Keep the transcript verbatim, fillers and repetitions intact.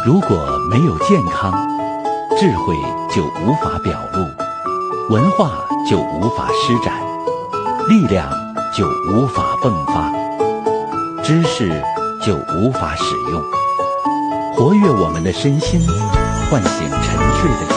如果没有健康，智慧就无法表露，文化就无法施展，力量就无法迸发，知识就无法使用。活跃我们的身心，唤醒沉睡的